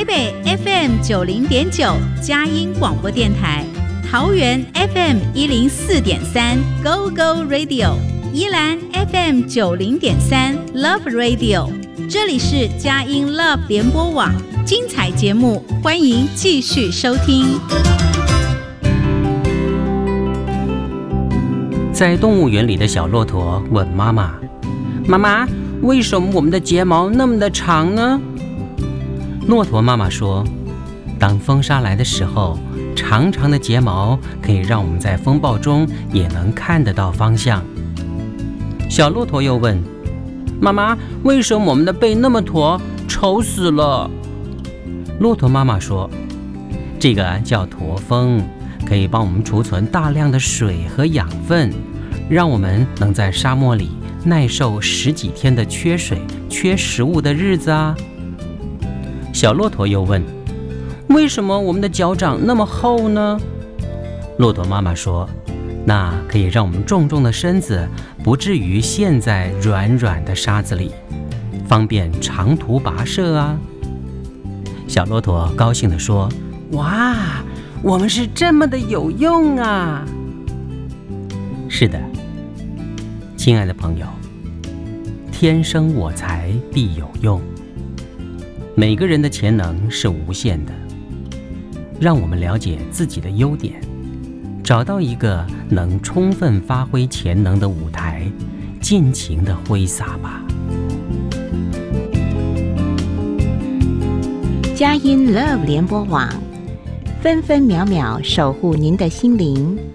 台北 FM90.9 佳音广播电台，桃园 FM104.3 Go Go Radio， 宜兰 FM90.3 Love Radio。 这里是佳音 Love 联播网，精彩节目欢迎继续收听。 在动物园里的小骆驼问妈妈：妈妈，为什么我们的睫毛那么的长呢？骆驼妈妈说，当风沙来的时候，长长的睫毛可以让我们在风暴中也能看得到方向。小骆驼又问，妈妈，为什么我们的背那么驼，丑死了？骆驼妈妈说，这个叫驼峰，可以帮我们储存大量的水和养分，让我们能在沙漠里耐受10几天的缺水、缺食物的日子啊。小骆驼又问，为什么我们的脚掌那么厚呢？骆驼妈妈说，那可以让我们重重的身子不至于陷在软软的沙子里，方便长途跋涉啊。小骆驼高兴地说，哇，我们是这么的有用啊！是的，亲爱的朋友，天生我材必有用。每个人的潜能是无限的，让我们了解自己的优点，找到一个能充分发挥潜能的舞台，尽情地挥洒吧。 佳音 Love 联播网，分分秒秒守护您的心灵。